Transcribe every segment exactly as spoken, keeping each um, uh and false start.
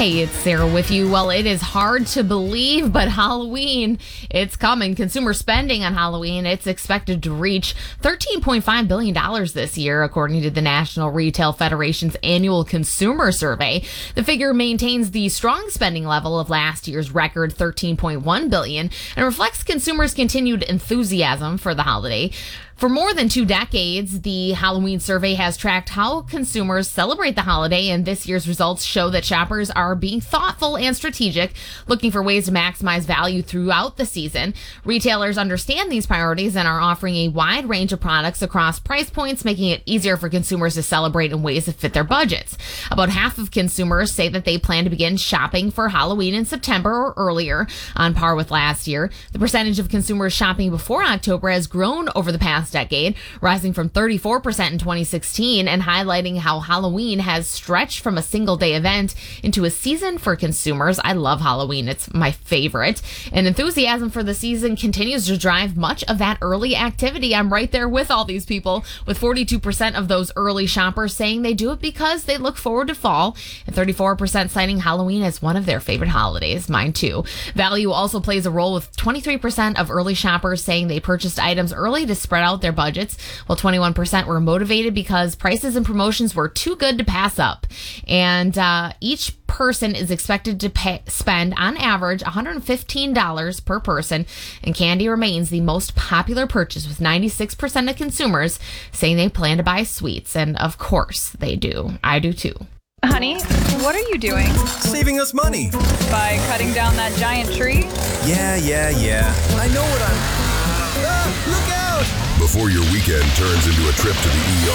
Hey, it's Sarah with you. Well, it is hard to believe, but Halloween, it's coming. Consumer spending on Halloween, it's expected to reach thirteen point five billion dollars this year, according to the National Retail Federation's annual consumer survey. The figure maintains the strong spending level of last year's record thirteen point one billion dollars and reflects consumers' continued enthusiasm for the holiday. For more than two decades, the Halloween survey has tracked how consumers celebrate the holiday, and this year's results show that shoppers are being thoughtful and strategic, looking for ways to maximize value throughout the season. Retailers understand these priorities and are offering a wide range of products across price points, making it easier for consumers to celebrate in ways that fit their budgets. About half of consumers say that they plan to begin shopping for Halloween in September or earlier, on par with last year. The percentage of consumers shopping before October has grown over the past decade, rising from thirty-four percent in twenty sixteen and highlighting how Halloween has stretched from a single day event into a season for consumers. I love Halloween. It's my favorite. And enthusiasm for the season continues to drive much of that early activity. I'm right there with all these people, with forty-two percent of those early shoppers saying they do it because they look forward to fall, and thirty-four percent citing Halloween as one of their favorite holidays. Mine too. Value also plays a role, with twenty-three percent of early shoppers saying they purchased items early to spread out their budgets, while twenty-one percent were motivated because prices and promotions were too good to pass up. And uh, each person is expected to pay, spend on average one hundred fifteen dollars per person, and candy remains the most popular purchase, with ninety-six percent of consumers saying they plan to buy sweets. And of course they do. I do too. Honey, what are you doing? Saving us money. By cutting down that giant tree? Yeah, yeah, yeah. I know what I'm... Ah, look out! Before your weekend turns into a trip to the E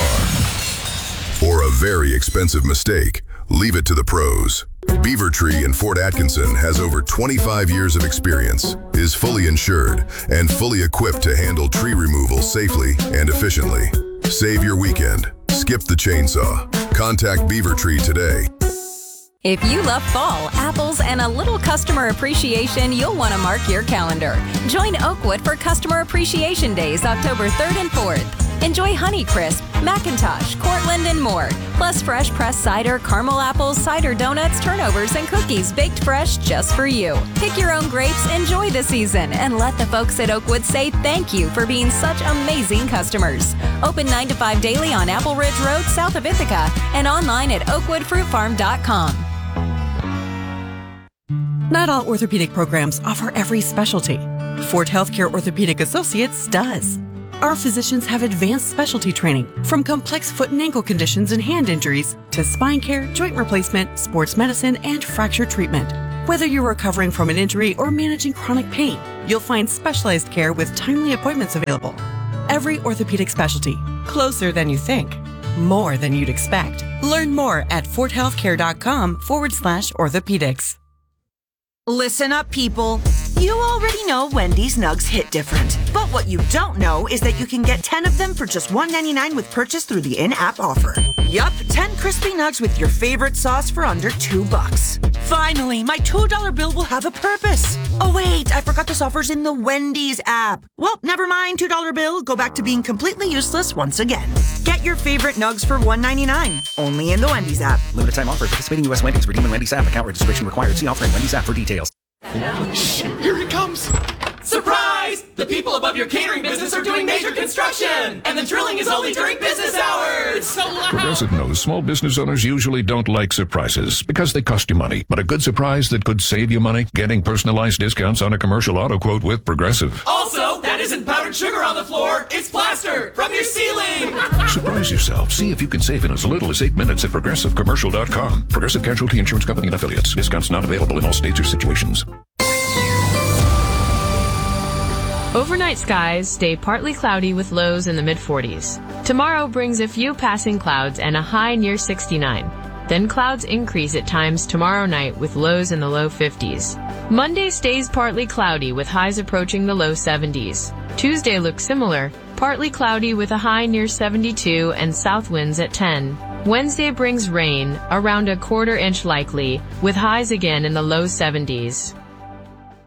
R or a very expensive mistake, leave it to the pros. Beaver Tree in Fort Atkinson has over twenty-five years of experience, is fully insured, and fully equipped to handle tree removal safely and efficiently. Save your weekend. Skip the chainsaw. Contact Beaver Tree today. If you love fall, apples, and a little customer appreciation, you'll want to mark your calendar. Join Oakwood for Customer Appreciation Days, October third and fourth. Enjoy Honeycrisp, Macintosh, Cortland, and more. Plus fresh pressed cider, caramel apples, cider donuts, turnovers, and cookies baked fresh just for you. Pick your own grapes, enjoy the season, and let the folks at Oakwood say thank you for being such amazing customers. Open nine to five daily on Apple Ridge Road, south of Ithaca, and online at oakwood fruit farm dot com. Not all orthopedic programs offer every specialty. Fort Healthcare Orthopedic Associates does. Our physicians have advanced specialty training, from complex foot and ankle conditions and hand injuries to spine care, joint replacement, sports medicine, and fracture treatment. Whether you're recovering from an injury or managing chronic pain, you'll find specialized care with timely appointments available. Every orthopedic specialty, closer than you think, more than you'd expect. Learn more at forthealthcare.com forward slash orthopedics. Listen up, people. You already know Wendy's Nugs hit different. But what you don't know is that you can get ten of them for just one ninety-nine with purchase through the in-app offer. Yup, ten crispy nugs with your favorite sauce for under two bucks. Finally, my two dollar bill will have a purpose. Oh wait, I forgot this offer's in the Wendy's app. Well, never mind, two dollar bill. Go back to being completely useless once again. Get your favorite nugs for one ninety-nine. Only in the Wendy's app. Limited time offer. Participating U S Wendy's. Redeem in Wendy's app. Account registration required. See offer in Wendy's app for details. Shh, here he comes. Surprise! The people above your catering business are doing major construction, and the drilling is only during business hours. It's so loud. Progressive knows small business owners usually don't like surprises because they cost you money. But a good surprise that could save you money? Getting personalized discounts on a commercial auto quote with Progressive. Also, that isn't powdered sugar on the floor. It's plaster from your ceiling. Surprise yourself. See if you can save in as little as eight minutes at progressive commercial dot com. Progressive Casualty Insurance Company and Affiliates. Discounts not available in all states or situations. Overnight skies stay partly cloudy with lows in the mid forties. Tomorrow brings a few passing clouds and a high near sixty-nine. Then clouds increase at times tomorrow night with lows in the low fifties. Monday stays partly cloudy with highs approaching the low seventies. Tuesday looks similar, partly cloudy with a high near seventy-two and south winds at ten. Wednesday brings rain, around a quarter inch likely, with highs again in the low seventies.